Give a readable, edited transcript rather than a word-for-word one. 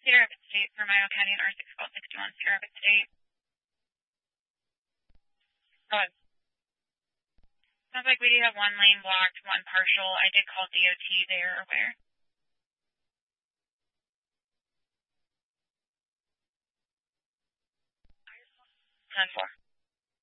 Cedar Rapids State for Mayo County and R61261 Cedar Rapids State. Oh, sounds like we do have one lane blocked, one partial. I did call DOT, they are aware. 10-4.